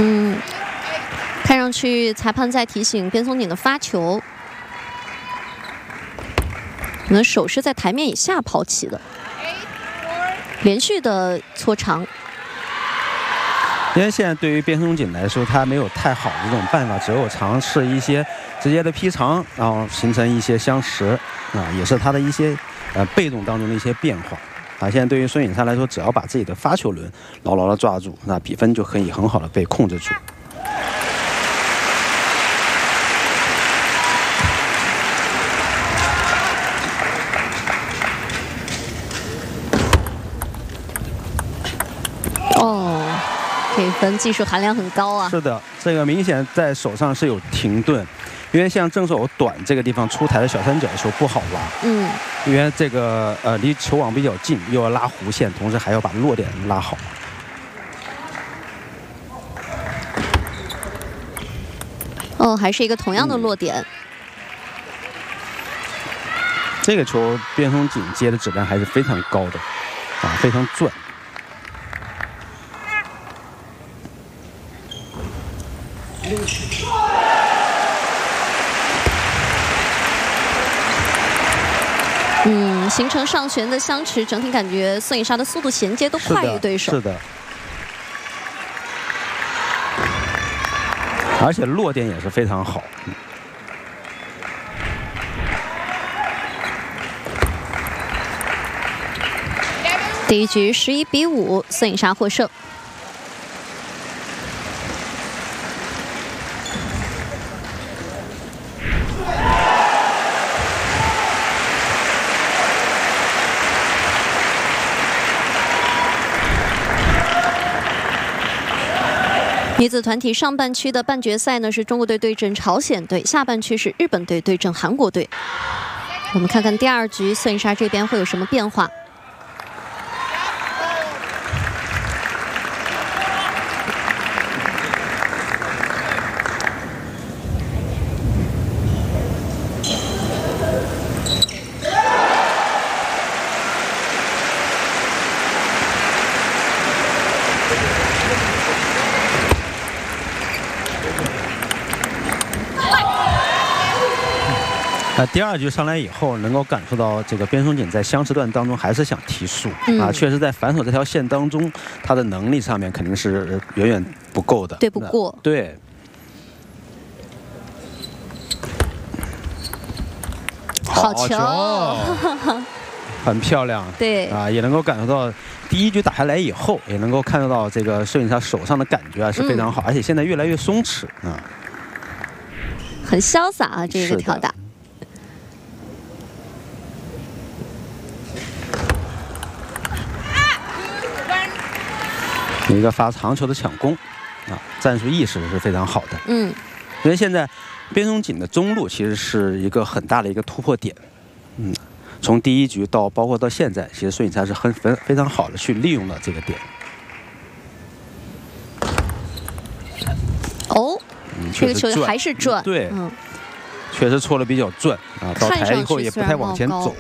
看上去裁判在提醒边松井的发球，可能手是在台面以下抛起的，连续的搓长。 因为现在对于边松井来说，他没有太好的这种办法，只有尝试一些直接的劈长，然后形成一些相持也是他的一些被动当中的一些变化。现在对于孙颖莎来说，只要把自己的发球轮牢牢的抓住，那比分就可以很好的被控制住。 哦，这分技术含量很高啊。 是的，这个明显在手上是有停顿。因为像正手短这个地方出台的小三角球不好拉，因为这个离球网比较近，又要拉弧线，同时还要把落点拉好。 哦，还是一个同样的落点。 这个球边松井接的质量还是非常高的，非常转。 形成上旋的相持，整体感觉孙颖莎的速度衔接都快于对手。 是的，而且落点也是非常好。 第一局11比5，孙颖莎获胜。女子团体上半区的半决赛呢，是中国队对阵朝鲜队，下半区是日本队对阵韩国队。我们看看第二局孙颖莎这边会有什么变化。 第二局上来以后，能够感受到这个边松井在相持段当中还是想提速确实在反手这条线当中，他的能力上面肯定是远远不够的， 对不过。 对， 好球， 很漂亮。 对也能够感受到第一局打下来以后，也能够看得到这个孙颖莎手上的感觉是非常好，而且现在越来越松弛很潇洒啊，这个跳打。 一个发长球的抢攻战术意识是非常好的。因为现在边松井的中路其实是一个很大的一个突破点。从第一局包括到现在，其实孙颖莎是非常好的去利用了这个点。 这个球还是转， 对，确实搓的比较转到台以后也不太往前走。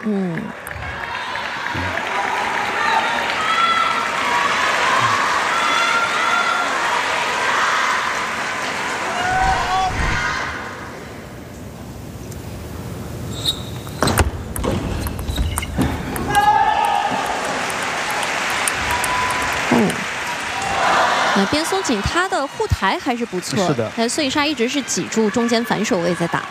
边松井他的护台还是不错， 是的。 但孙颖莎一直是挤住中间反手位在打。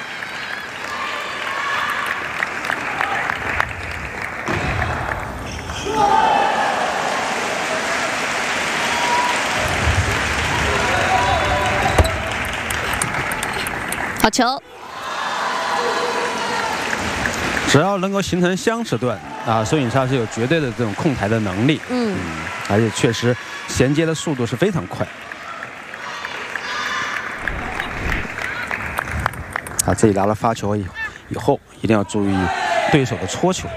好球！ 只要能够形成相持段孙颖莎是有绝对的这种控台的能力。而且确实衔接的速度是非常快。自己拿了发球以后，一定要注意对手的搓球。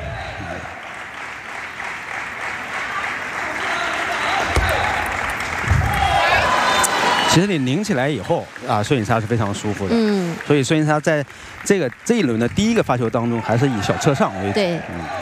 其实你拧起来以后孙颖莎是非常舒服的。所以孙颖莎在这一轮的第一个发球当中，还是以小侧上为主。 对，